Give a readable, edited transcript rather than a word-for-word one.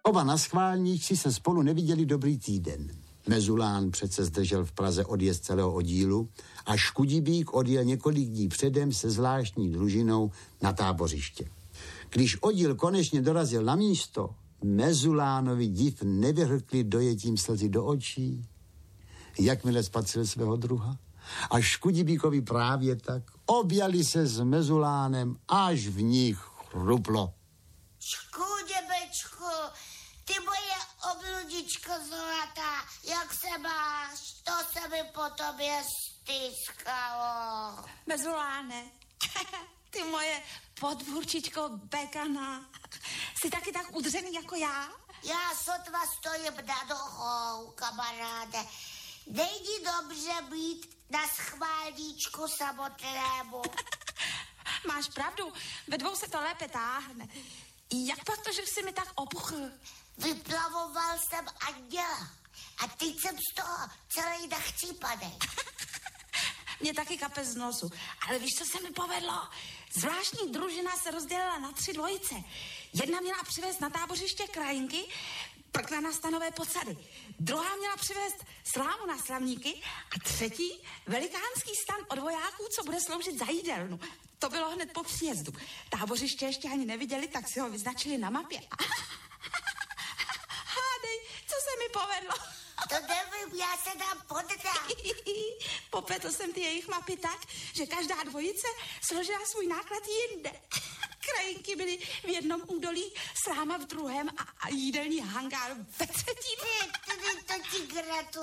Oba naschválníci se spolu neviděli dobrý týden. Mezulán přece zdržel v Praze odjezd celého oddílu a Škudibík odjel několik dní předem se zvláštní družinou na tábořiště. Když oddíl konečně dorazil na místo, Mezulánovi div nevyhrkli dojetím slzy do očí, jakmile spatřil svého druha. A Škudibíkovi právě tak objali se s Mezulánem, až v nich chruplo. Škudibečku, ty moje obludičko zlatá, jak se máš? To se mi po tobě stýskalo. Mezuláne, ty moje podvůrčičko Bekana, jsi taky tak udřený jako já? Já sotva stojím na nohou, kamaráde. Není dobře být na schválníčku samotnému. Máš pravdu, ve dvou se to lépe táhne. Jak pak to, že jsi mi tak opuchl? Vyplavoval jsem anděla a teď jsem z toho celý nachcípanej. Mě taky kape z nosu. Ale víš, co se mi povedlo? Zvláštní družina se rozdělila na 3 dvojice. Jedna měla přivést na tábořiště krajinky, prkna na stanové podsady. Druhá měla přivést slámu na slavníky a třetí velikánský stan od vojáků, co bude sloužit za jídelnu. To bylo hned po příjezdu. Tábořiště ještě ani neviděli, tak si ho vyznačili na mapě. Hádej, co se mi povedlo? To nevím, já se dám poddám. Popletl jsem ty jejich mapy tak, že každá dvojice složila svůj náklad jinde. Krajinky byly v jednom údolí, sláma v druhém a jídelní hangár ve třetím. To ti gratuluji.